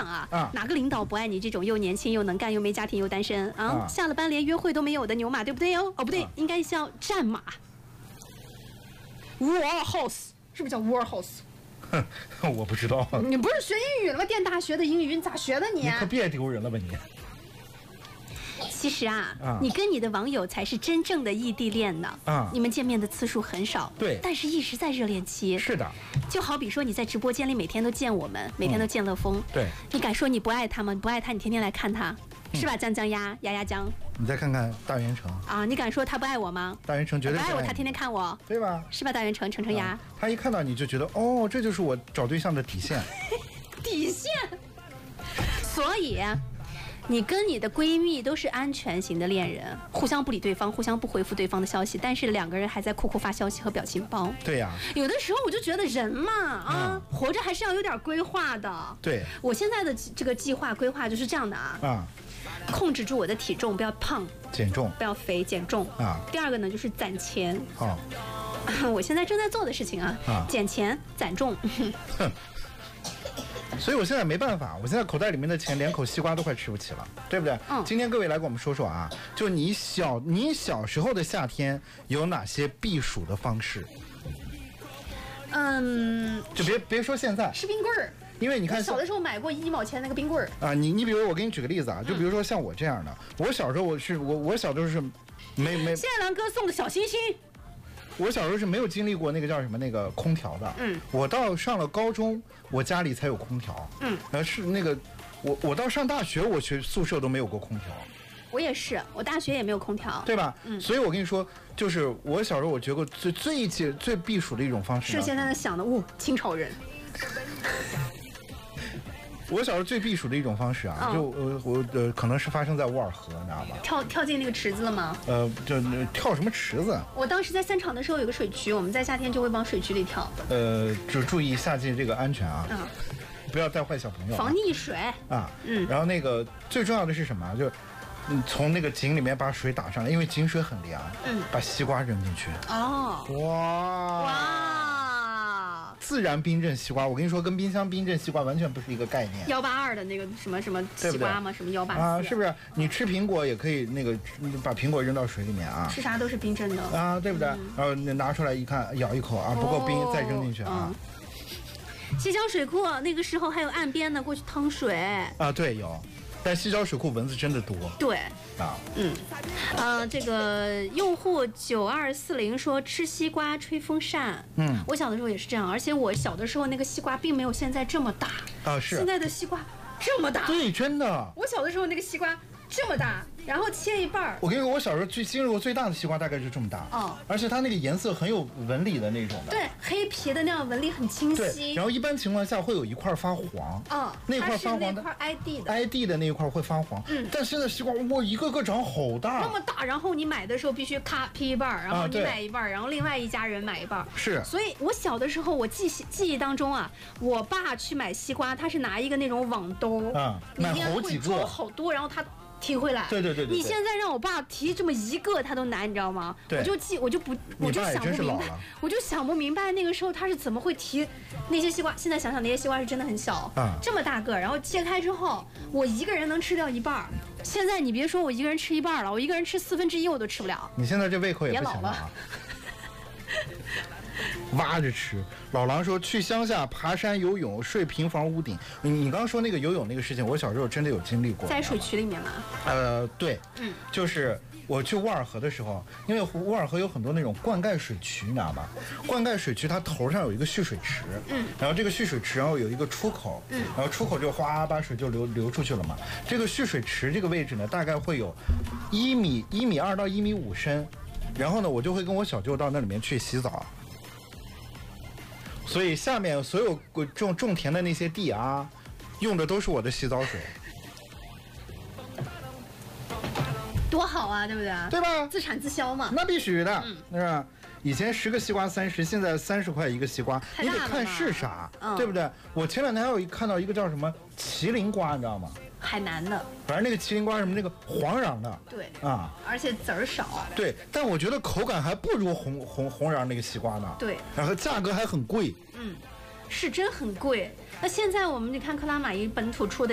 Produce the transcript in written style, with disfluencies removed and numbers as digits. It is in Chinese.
想啊，哪个领导不爱你这种又年轻又能干又没家庭又单身啊？下了班连约会都没有的牛马，对不对哦？哦，不对，应该叫战马。Warhorse 是不是叫 Warhorse？ 哼，我不知道。 你不是学英语了吗？电大学的英语，你咋学的你？ 你可别丢人了吧你！ 其实啊，你跟你的网友才是真正的异地恋呢。你们见面的次数很少， 对， 但是一直在热恋期。 是的， 就好比说你在直播间里每天都见我们，每天都见乐风。 对， 你敢说你不爱他吗？你不爱他，你天天来看他，是吧？江鸭江。 你再看看大元城啊，你敢说他不爱我吗？ 大元城绝对不爱我，他天天看我， 对吧？ 是吧？大元城程鸭， 他一看到你就觉得哦，这就是我找对象的底线。 底线。所以。你跟你的闺蜜都是安全型的恋人，互相不理对方，互相不回复对方的消息，但是两个人还在酷酷发消息和表情包。 对呀， 有的时候我就觉得人嘛活着还是要有点规划的。 对， 我现在的这个计划规划就是这样的控制住我的体重，不要胖， 减重， 不要肥，减重第二个呢就是攒钱。我现在正在做的事情减钱攒重。 所以我现在没办法，我现在口袋里面的钱连口西瓜都快吃不起了，对不对？今天各位来跟我们说说啊，就你小时候的夏天有哪些避暑的方式？就别说现在吃冰棍儿， 因为你看小的时候买过1毛钱那个冰棍儿啊。你比如我给你举个例子啊，就比如说像我这样的，我小时候我小时候是没。 谢兰哥送的小星星。 我小时候是没有经历过那个叫什么那个空调的，我到上了高中，我家里才有空调，是那个我到上大学，我学宿舍都没有过空调。 我也是，我大学也没有空调， 对吧？所以我跟你说，就是我小时候我觉得最避暑的一种方式， 是现在想的清朝人。 我小时候最避暑的一种方式啊，可能是发生在沃尔河，你知道吗？ 跳进那个池子了吗？ 就跳什么池子？ 我当时在三厂的时候有个水渠，我们在夏天就会往水渠里跳。 就注意夏季这个安全啊，不要带坏小朋友， 防溺水啊。然后那个最重要的是什么？就从那个井里面把水打上来，因为井水很凉，把西瓜扔进去。哇！自然冰镇西瓜，我跟你说，跟冰箱冰镇西瓜完全不是一个概念。 182的那个什么西瓜吗？什么184 啊？是不是？你吃苹果也可以那个把苹果扔到水里面啊？ 吃啥都是冰镇的啊，对不对？然后拿出来一看，咬一口啊，不够冰再扔进去啊。 西郊水库那个时候还有岸边的过去趟水啊，对，有。但西郊水库蚊子真的多。 对这个用户9240说吃西瓜吹风扇。我小的时候也是这样，而且我小的时候那个西瓜并没有现在这么大啊，是现在的西瓜这么大。 对，真的。 我小的时候那个西瓜这么大，然后切一半。 我跟你说，我小时候经历过最大的西瓜大概就这么大而且它那个颜色很有纹理的那种的。 对，黑皮的那样纹理很清晰。 对，然后一般情况下会有一块发黄那块发黄的， 那块 ID 的那一块会发黄。但现在西瓜哇，一个个长好大， 那么大，然后你买的时候必须咔劈一半，然后你买一半，然后另外一家人买一半。 是。 所以我小的时候，我记忆当中啊，我爸去买西瓜，他是拿一个那种网兜买好几个， 好多，然后他提回来。 对。你现在让我爸提这么一个，他都难，你知道吗？我就想不明白那个时候他是怎么会提那些西瓜。现在想想那些西瓜是真的很小这么大个，然后切开之后，我一个人能吃掉一半。现在你别说我一个人吃一半了，我一个人吃1/4我都吃不了。 你现在这胃口也不行了。挖着吃。老狼说去乡下爬山游泳，睡平房屋顶。你刚刚说那个游泳那个事情，我小时候真的有经历过。 在水渠里面吗？ 对，就是我去沃尔河的时候，因为沃尔河有很多那种灌溉水渠，你知道吗？灌溉水渠它头上有一个蓄水池，然后这个蓄水池然后有一个出口，然后出口就哗把水就流出去了嘛。这个蓄水池这个位置呢，大概会有1.2米到1.5米深，然后呢，我就会跟我小舅到那里面去洗澡。所以下面所有种田的那些地啊，用的都是我的洗澡水， 多好啊，对不对？ 对吧？ 自产自销嘛。 那必须的，是吧？以前10个西瓜30，现在30块一个西瓜，你得看是啥，对不对？我前两天还有看到一个叫什么麒麟瓜，你知道吗？ 海南的， 反正那个麒麟瓜什么那个黄瓤的， 对而且籽儿少， 对，但我觉得口感还不如红瓤那个西瓜呢， 对， 然后价格还很贵， 是真很贵。那现在我们你看克拉玛依本土出的